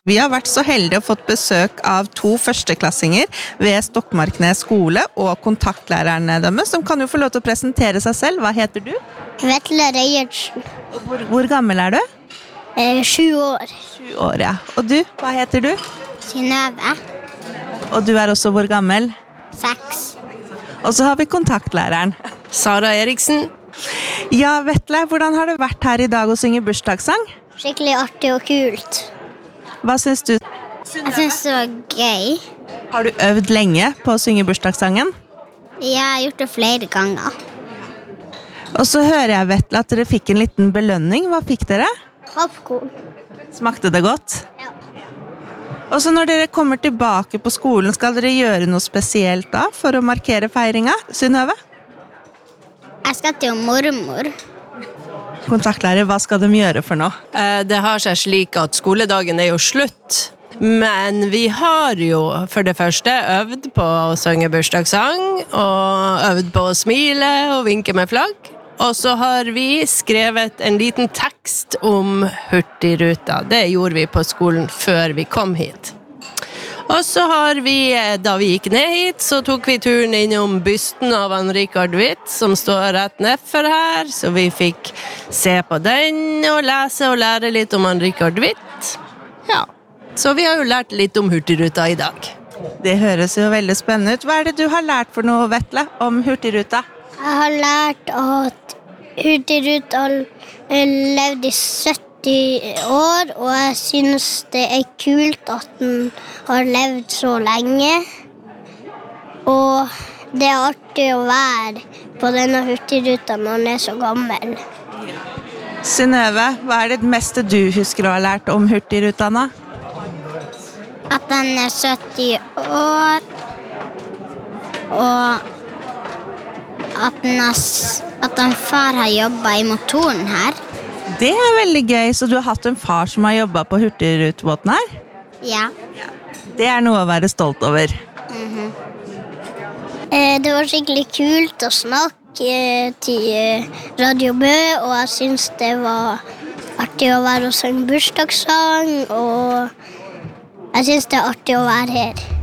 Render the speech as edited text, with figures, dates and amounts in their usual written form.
Vi har vært så heldige å fått besøk av 2 førsteklassinger ved Stokmarknes skole og kontaktlærerne deres, som kan jo få lov til å presentere seg selv. Hva heter du? Vetle Reiertsen. Hvor gammel er du? 7 år. 7 år, ja. Og du, hva heter du? Synnøve. Og du er også hvor gammel? 6. Og så har vi kontaktlæreren. Sara Eriksen. Ja, Vetle, hvordan har det vært her i dag å synge bursdagssang? Skikkelig artig og kult. Hva synes du? Jeg synes det var gøy. Har du øvd lenge på å synge bursdagssangen? Jeg har gjort det flere ganger. Og så hører jeg, Vetle, at dere fikk en liten belønning. Hva fikk dere? Popcorn. Smakte det godt? Ja. Og så når dere kommer tilbake på skolen, skal dere gjøre noe spesielt da, for å markere feiringa, Synnøve? Jeg skal til mormor. Kontaktlærer, hva skal de gjøre for noe? Det har seg slik at skoledagen er jo slutt, men vi har jo for det første øvd på å synge bursdagssang, og øvd på å smile og vinke med flagg. Og så har vi skrevet en liten tekst om Hurtigruta. Det gjorde vi på skolen før vi kom hit. Og så har vi, da vi gikk ned hit, så tok vi turen innom bysten av Richard Hvitt, som står rett nedfor her, så vi fikk se på den og lese og lære litt om Richard Hvitt. Ja, så vi har jo lært litt om Hurtigruta i dag. Det høres jo veldig spennende ut. Hva er det du har lært for noe, Vetle, om Hurtigruta? Jeg har lært at Hurtigruta levde i 70 år, og jeg synes det er kult at den har levd så lenge. Og det er artig å være på denne Hurtigruta når den er så gammel. Synnøve, hva er det meste du husker å ha lært om Hurtigruta nå? At den er 70 år, og at en far har jobbet i motoren her. Det er veldig gøy, så du har hatt en far som har jobbet på Hurtigrutebåten her? Ja. Det er noe å være stolt over. Det var skikkelig kult å snakke til Radio Bø, og jeg synes det var artig å være og synge bursdagssang, og jeg synes det er artig å være her.